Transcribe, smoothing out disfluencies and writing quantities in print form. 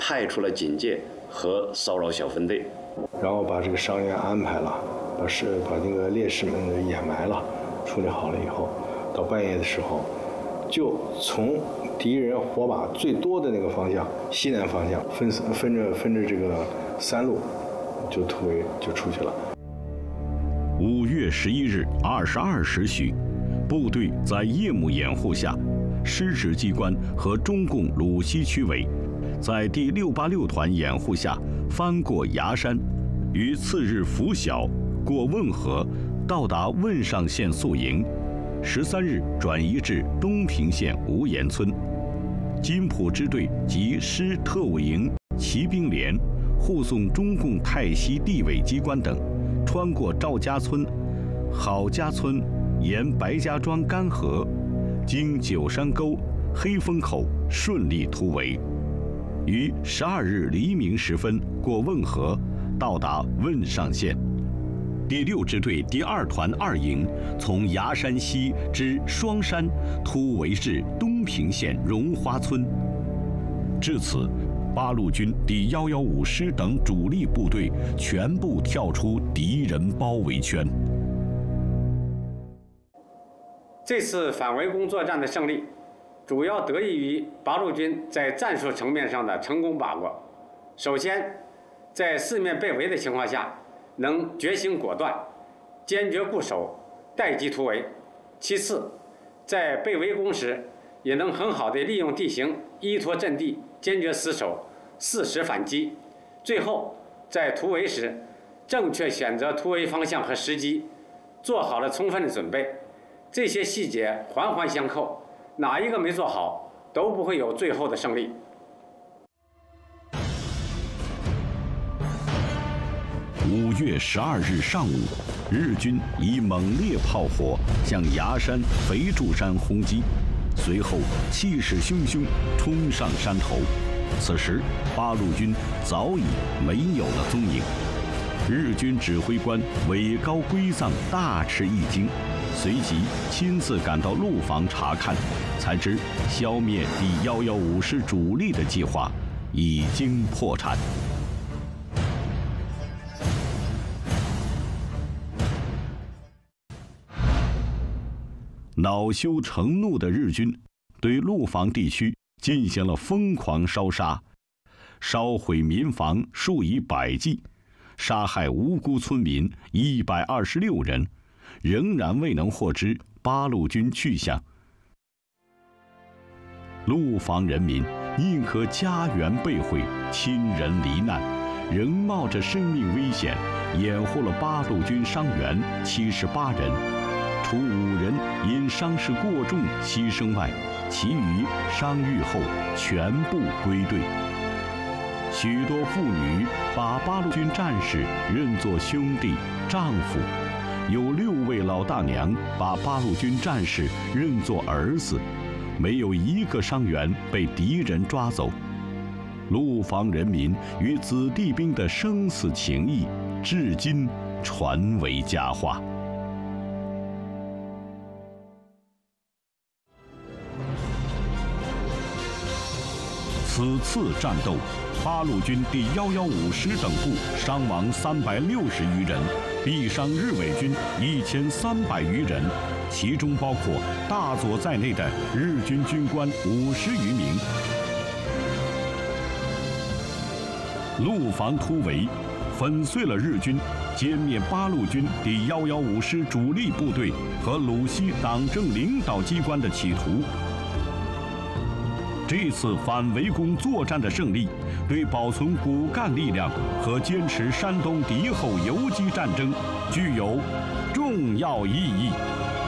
派出了警戒和骚扰小分队， 然后把这个伤员安排了，把那个烈士们掩埋了，处理好了以后，到半夜的时候，就从敌人火把最多的那个方向，西南方向分着这个3路，就突围就出去了。 5月11日22时许，部队在夜幕掩护下，师指机关和中共鲁西区委在第686团掩护下翻过崖山，于次日拂晓过汶河，到达汶上县宿营。13日转移至东平县无岩村。金浦支队及师特务营骑兵连护送中共泰西地委机关等，穿过赵家村、郝家村，沿白家庄干河，经九山沟、黑风口顺利突围，于12日黎明时分过汶河，到达汶上县。第6支队第2团2营从崖山西至双山突围至东平县荣花村。至此，八路军第115师等主力部队全部跳出敌人包围圈。 这次反围攻作战的胜利，主要得益于八路军在战术层面上的成功把握。首先，在四面被围的情况下，能决心果断，坚决固守，待机突围；其次，在被围攻时，也能很好地利用地形，依托阵地，坚决死守，适时反击；最后，在突围时，正确选择突围方向和时机，做好了充分的准备。这些细节环环相扣，哪一个没做好，都不会有最后的胜利。 5月12日上午，日军以猛烈炮火向崖山、肥柱山轰击，随后气势汹汹冲上山头。此时，八路军早已没有了踪影。日军指挥官尾高归藏大吃一惊，随即亲自赶到路房查看，才知消灭第115师主力的计划已经破产。恼羞成怒的日军对路房地区进行了疯狂烧杀，烧毁民房数以百计，杀害无辜村民126人，仍然未能获知八路军去向。路房人民宁可家园被毁、亲人罹难，仍冒着生命危险掩护了八路军伤员78人。除5人因伤势过重牺牲外，其余伤愈后全部归队。许多妇女把八路军战士认作兄弟、丈夫，有6位老大娘把八路军战士认作儿子，没有一个伤员被敌人抓走。路房人民与子弟兵的生死情谊，至今传为佳话。此次战斗，八路军第115师等部伤亡360余人，毙伤日伪军1300余人，其中包括大佐在内的日军军官50余名。路房突围，粉碎了日军歼灭八路军第115师主力部队和鲁西党政领导机关的企图。这次反围攻作战的胜利，对保存骨干力量和坚持山东敌后游击战争具有重要意义。